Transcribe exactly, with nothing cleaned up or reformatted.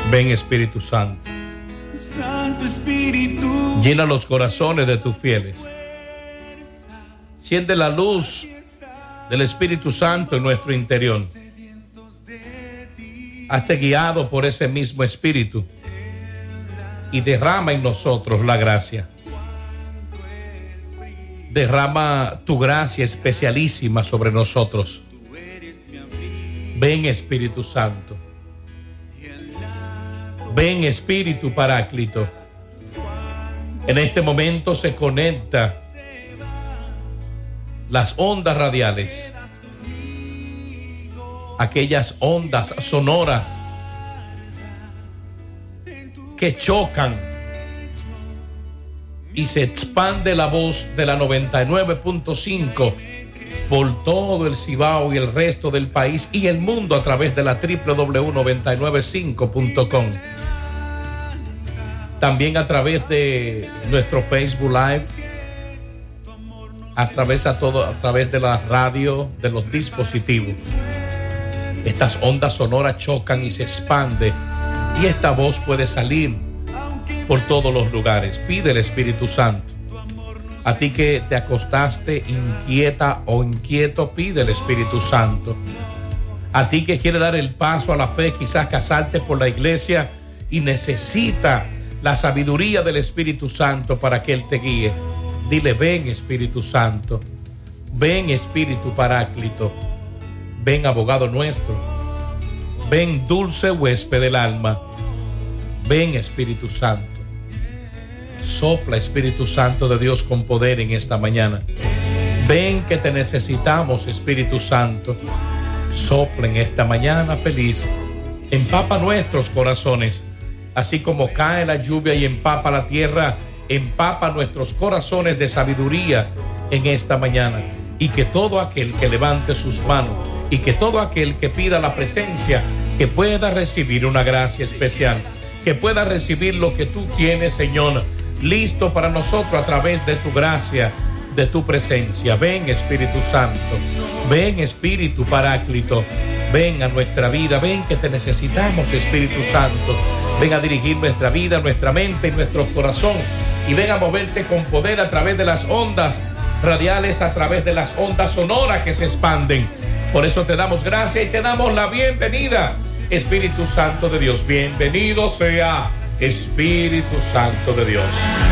Ven, Espíritu Santo. Santo Espíritu. Llena los corazones de tus fieles. Siente la luz del Espíritu Santo en nuestro interior. Hazte guiado por ese mismo Espíritu y derrama en nosotros la gracia. Derrama tu gracia especialísima sobre nosotros. Ven, Espíritu Santo. Ven, Espíritu Paráclito. En este momento se conecta las ondas radiales, aquellas ondas sonoras que chocan y se expande la voz de la noventa y nueve punto cinco por todo el Cibao y el resto del país y el mundo a través de la doble u doble u doble u punto noventa y nueve cinco punto com. También a través de nuestro Facebook Live, a través, a todo, a través de la radio, de los dispositivos. Estas ondas sonoras chocan y se expande y esta voz puede salir por todos los lugares. Pide el Espíritu Santo. A ti que te acostaste inquieta o inquieto, pide el Espíritu Santo. A ti que quiere dar el paso a la fe, quizás casarte por la iglesia y necesita la sabiduría del Espíritu Santo para que Él te guíe. Dile: ven, Espíritu Santo. Ven, Espíritu Paráclito. Ven, abogado nuestro. Ven, dulce huésped del alma. Ven, Espíritu Santo. Sopla, Espíritu Santo de Dios, con poder en esta mañana. Ven, que te necesitamos, Espíritu Santo. Sopla en esta mañana feliz. Empapa nuestros corazones. Así como cae la lluvia y empapa la tierra, empapa nuestros corazones de sabiduría en esta mañana. Y que todo aquel que levante sus manos y que todo aquel que pida la presencia, que pueda recibir una gracia especial, que pueda recibir lo que tú tienes, Señor, listo para nosotros a través de tu gracia, de tu presencia. Ven, Espíritu Santo. Ven, Espíritu Paráclito. Ven a nuestra vida. Ven, que te necesitamos, Espíritu Santo. Ven a dirigir nuestra vida, nuestra mente y nuestro corazón. Y ven a moverte con poder a través de las ondas radiales, a través de las ondas sonoras que se expanden. Por eso te damos gracias y te damos la bienvenida, Espíritu Santo de Dios. Bienvenido sea, Espíritu Santo de Dios.